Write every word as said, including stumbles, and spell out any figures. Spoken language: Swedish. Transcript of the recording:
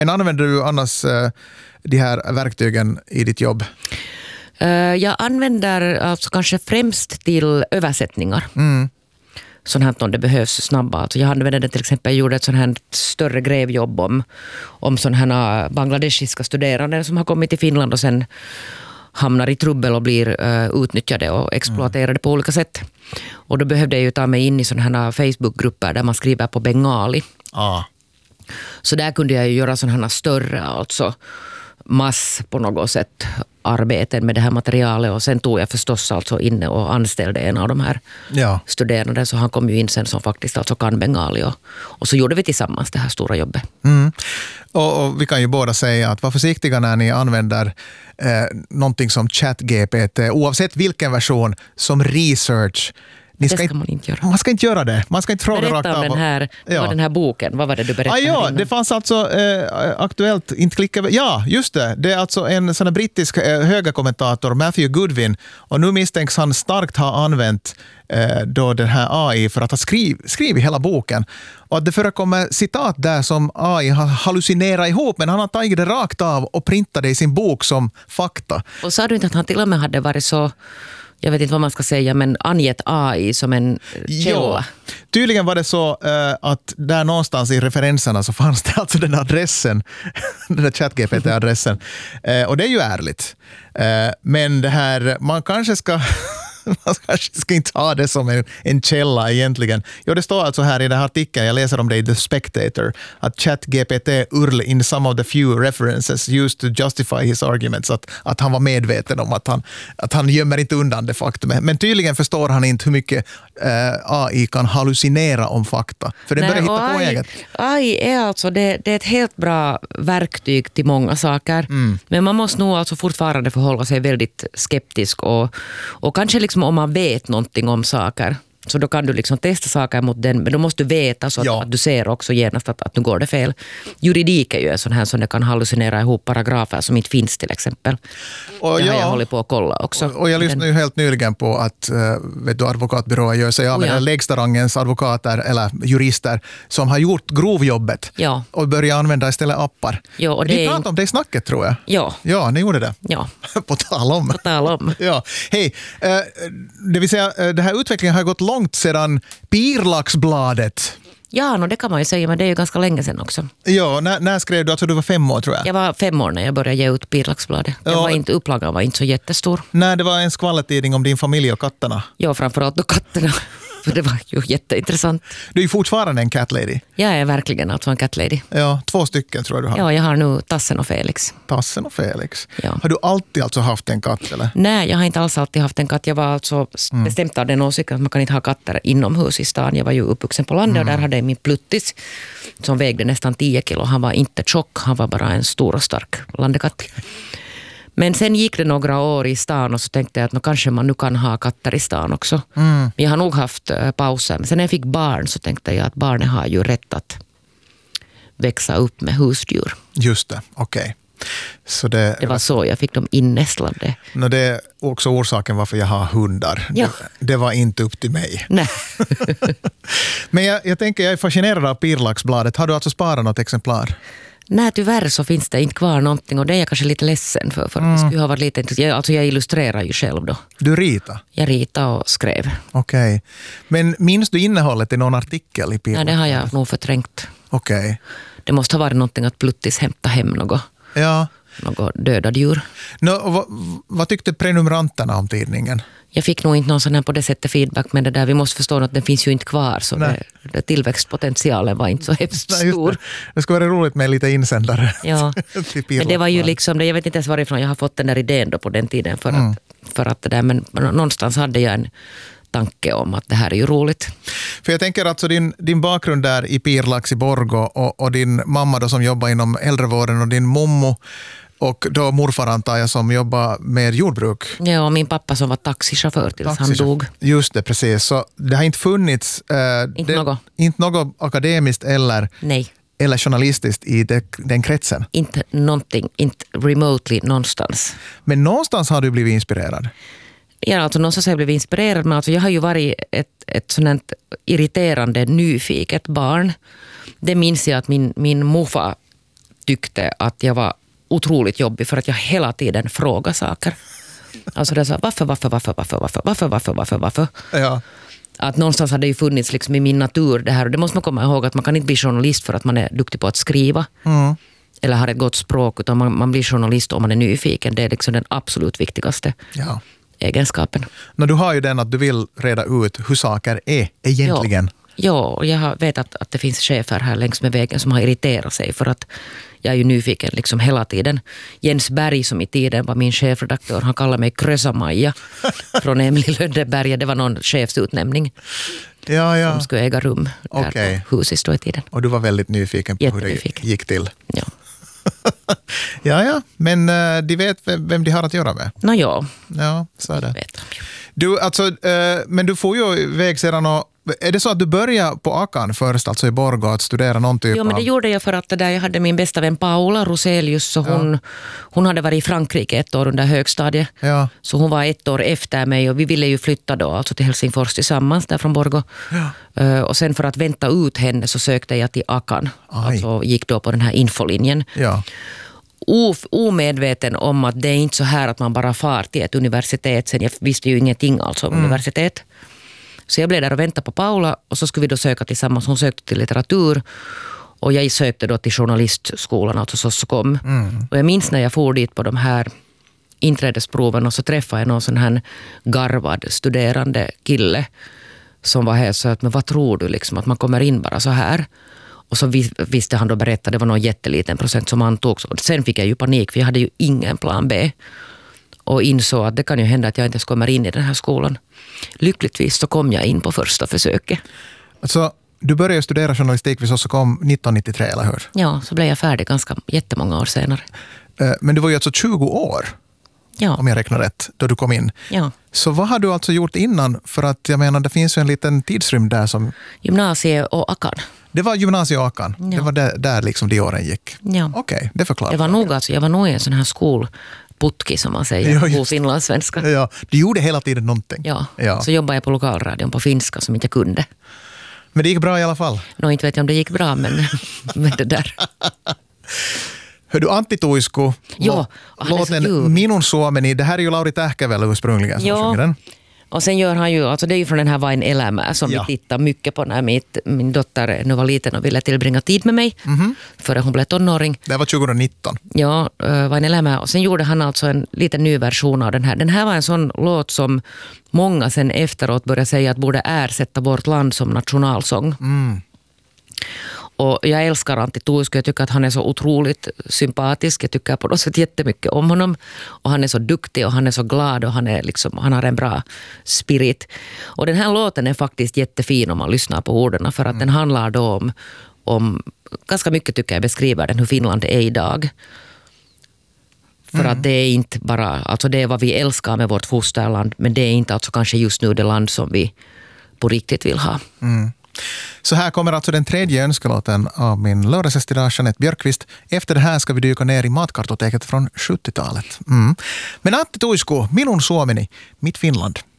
Men använder du annars uh, de här verktygen i ditt jobb? Uh, jag använder alltså kanske främst till översättningar. Mm. Sånt här om det behövs snabba. Alltså jag använde det till exempel, jag gjorde ett sånt här större grevjobb om, om sådana här bangladeshiska studerande som har kommit till Finland och sen hamnar i trubbel och blir uh, utnyttjade och exploaterade mm. på olika sätt. Och då behövde jag ju ta mig in i sådana här Facebookgrupper där man skriver på bengali. Ah. Så där kunde jag ju göra sådana här större, alltså mass på något sätt arbeten med det här materialet, och sen tog jag förstås alltså inne och anställde en av de här ja. studerande, så han kom ju in sen som faktiskt alltså kan bengali, och, och så gjorde vi tillsammans det här stora jobbet. Mm. Och, och vi kan ju båda säga att var försiktiga när ni använder eh, någonting som ChatGPT, oavsett vilken version, som research. Ni ska det ska inte, man inte göra. Man ska inte göra det. Man ska inte fråga Berätta rakt om av. den här, ja. vad den här boken, vad var det du berättade? Ah, ja, innan? det fanns alltså eh, aktuellt, inte klicka, ja just det, det är alltså en sån här brittisk eh, högerkommentator, Matthew Goodwin, och nu misstänks han starkt ha använt eh, då den här A I för att ha skriv, skrivit hela boken, och att det förekommer citat där som A I har hallucinerat ihop, men han har tagit det rakt av och printat det i sin bok som fakta. Och sa du inte att han till och med hade varit så, jag vet inte vad man ska säga, men angett A I som en källa? Ja, tydligen var det så uh, att där någonstans i referenserna så fanns det alltså den adressen, den där ChatGPT-adressen. Uh, och det är ju ärligt. Uh, men det här, man kanske ska... Man kanske ska inte ha det som en, en källa egentligen. Jo, det står alltså här i den här artikeln, jag läser om det i The Spectator, att ChatGPT url in some of the few references used to justify his arguments, att, att han var medveten om att han, att han gömmer inte undan det faktum. Men tydligen förstår han inte hur mycket eh, A I kan hallucinera om fakta. För den börjar hitta på A I, eget. A I är alltså, det, det är ett helt bra verktyg till många saker. Mm. Men man måste nog alltså fortfarande förhålla sig väldigt skeptisk och, och kanske liksom om man vet någonting om saker, så då kan du liksom testa saker mot den, men då måste du veta så att, ja. att du ser också genast att, att nu går det fel. Juridik är ju en sån här som det kan hallucinera ihop paragrafer som inte finns till exempel. Och det ja. har jag hållit på att kolla också. Och, och jag lyssnade ju helt nyligen på att äh, vet du, advokatbyråer gör sig av med oh, ja. den lägsta rangens advokater eller jurister som har gjort grovjobbet ja. och börjar använda istället appar. Ja, och det Ni är... pratade om det i snacket, tror jag. Ja. Ja, ni gjorde det. Ja. på tal om. På tal om. Ja. Hej, äh, det vill säga, äh, det här utvecklingen har gått långt sedan Pirlaxbladet. Ja, no, det kan man ju säga, men det är ju ganska länge sedan också. Ja, när, när skrev du? Alltså du var fem år, tror jag. Jag var fem år när jag började ge ut Pirlaxbladet. Ja. Var inte, upplagan var inte så jättestor. Nej, det var en skvallertidning om din familj och katterna. Ja, framförallt då katterna. För det var ju jätteintressant. Du är ju fortfarande en cat lady. Jag är verkligen alltså en cat lady. Ja, två stycken tror jag du har. Ja, jag har nu Tassen och Felix. Tassen och Felix. Ja. Har du alltid alltså haft en katt, eller? Nej, jag har inte alls alltid haft en katt. Jag var alltså mm. bestämt av den åsikten att man kan inte ha katter inomhus i stan. Jag var ju uppvuxen på landet mm. och där hade jag min pluttis som vägde nästan tio kilo. Han var inte tjock, han var bara en stor och stark landekatt. Men sen gick det några år i stan och så tänkte jag att nu kanske man nu kan ha katter i stan också. Mm. Jag har nog haft uh, pauser. Men sen när jag fick barn så tänkte jag att barnen har ju rätt att växa upp med husdjur. Just det, okej. Okay. Så det, det var så jag fick dem innästlade. No, det är också orsaken varför jag har hundar. Ja. Det, det var inte upp till mig. Nej. Men jag, jag tänker, jag är fascinerad av Pirlaxbladet. Har du alltså sparat något exemplar? Nej, tyvärr så finns det inte kvar någonting och det är jag kanske lite ledsen för. För mm. det skulle ha varit lite intressant. Alltså jag illustrerar ju själv då. Du ritar? Jag ritar och skrev. Okej. Okay. Men minns du innehållet i någon artikel i Pirlax? Nej, det har jag nog förträngt. Okej. Okay. Det måste ha varit någonting att Pluttis hämta hem något. Ja. Något döda djur. No, vad, vad tyckte prenumeranterna om tidningen? Jag fick nog inte någon sån här på det sättet feedback, men det där, vi måste förstå att den finns ju inte kvar, så det, det tillväxtpotentialen var inte så hemskt Nej, stor. Det. det skulle vara roligt med lite insändare. Ja, men det var ju liksom, jag vet inte ens varifrån jag har fått den där idén då på den tiden för, mm. att, för att det där, men någonstans hade jag en tanke om att det här är ju roligt. För jag tänker alltså din, din bakgrund där i Pirlax i Borgå och, och din mamma då som jobbar inom äldrevården och din mommo och då morfar antar jag som jobbar med jordbruk. Ja, och min pappa som var taxichaufför tills taxichaufför. han dog. Just det, precis. Så det har inte funnits äh, inte, det, något. inte något akademiskt eller, Nej. eller journalistiskt i det, den kretsen. Inte någonting, inte remotely någonstans. Men någonstans har du blivit inspirerad? Ja, alltså någonstans har jag blivit inspirerad, men alltså jag har ju varit ett, ett sådant irriterande, nyfiket barn. Det minns jag att min, min morfar tyckte att jag var otroligt jobbig för att jag hela tiden frågade saker. Alltså det sa varför, varför, varför, varför, varför, varför, varför, varför, varför. Ja. Att någonstans hade ju funnits liksom i min natur det här. Och det måste man komma ihåg att man kan inte bli journalist för att man är duktig på att skriva. Mm. Eller har ett gott språk, utan man, man blir journalist om man är nyfiken. Det är liksom den absolut viktigaste Ja. egenskapen. Men du har ju den att du vill reda ut hur saker är egentligen. Ja, ja och jag har vet att, att det finns chefer här längs med vägen som har irriterat sig för att jag är ju nyfiken liksom hela tiden. Jens Berg som i tiden var min chefredaktör, han kallade mig Krösa-Maja från Emil Lönneberga. Det var någon chefsutnämning Ja, ja. som skulle äga rum där Okej. på huset då i tiden. Och du var väldigt nyfiken på hur det Jättenyfiken. gick till. Ja. Ja, ja. Men uh, de vet vem, vem de har att göra med. Nå ja, Ja, så är det. vet de ju. Du, alltså, uh, men du får ju iväg sedan och... Är det så att du började på Akan först, alltså i Borgå, att studera någon typ Jo, men det av... gjorde jag för att det där, jag hade min bästa vän Paula Roselius, så hon, hon hade varit i Frankrike ett år under högstadiet. Ja. Så hon var ett år efter mig och vi ville ju flytta då alltså till Helsingfors tillsammans där från Borgå. Ja. Uh, och sen för att vänta ut henne så sökte jag till Akan. Aj. Alltså gick då på den här infolinjen. Ja. O, omedveten om att det är inte så här att man bara far till ett universitet. Sen jag visste ju ingenting alltså om Mm. universitet. Så jag blev där och väntade på Paula och så skulle vi då söka tillsammans. Hon sökte till litteratur och jag sökte då till journalistskolan, alltså Sossokom. Mm. Och jag minns när jag for dit på de här inträdesproven och så träffade jag någon sån här garvad studerande kille som var här så att, men vad tror du liksom att man kommer in bara så här? Och så visste han då berätta, det var någon jätteliten procent som antogs. Och sen fick jag ju panik för jag hade ju ingen plan B. Och insåg att det kan ju hända att jag inte ens kommer in i den här skolan. Lyckligtvis så kom jag in på första försöket. Alltså, du började studera journalistik vid Sossokom nittonhundranittiotre, eller hur? Ja, så blev jag färdig ganska jättemånga år senare. Uh, men du var ju alltså tjugo år, Ja, om jag räknar rätt, då du kom in. ja. Så vad har du alltså gjort innan? För att jag menar, det finns ju en liten tidsrymd där som... Gymnasie och Akan. Det var gymnasie och Akan. Ja. Det var där, där liksom de åren gick. Ja. Okej, okay, det förklarar. Jag var nog alltså, jag var nog i en sån här skolputki som man säger, Ja, just. på finlandssvenska. Ja, du gjorde hela tiden någonting. Ja. Ja. Så jobbade jag på lokalradion på finska som inte jag kunde. Men det gick bra i alla fall. Nå, inte vet jag om det gick bra, men, men det där. Hör du, Antti Tuisku, Ja, han är så låten ljuvlig. Minun Suomeni, det här är ju Lauri Tähkävällä ursprungligen som Ja. sjunger den. Och sen gör han ju, alltså det är ju från den här Vain elämä som Ja. vi tittar mycket på när mitt, min dotter nu var liten och ville tillbringa tid med mig Mhm. före hon blev tonåring. Det var tjugonitton. Ja, äh, Vain elämä. Och sen gjorde han alltså en liten ny version av den här. Den här var en sån låt som många sen efteråt började säga att borde ersätta vårt land som nationalsång. Mm. Och jag älskar Antti Tuisku, jag tycker att han är så otroligt sympatisk. Jag tycker på något sätt jättemycket om honom. Och han är så duktig och han är så glad och han, är liksom, han har en bra spirit. Och den här låten är faktiskt jättefin om man lyssnar på orden. För att mm. den handlar då om, om, ganska mycket tycker jag beskriver den hur Finland är idag. För mm. att det är inte bara, alltså det är vad vi älskar med vårt fosterland. Men det är inte alltså kanske just nu det land som vi på riktigt vill ha. Mm. Så här kommer alltså den tredje önskelåten av min lördagsgäst idag, Jeanette Björkqvist. Efter det här ska vi dyka ner i matkartoteket från sjuttiotalet. Mm. Men Antti Tuisku, Minun Suomeni, mitt Finland.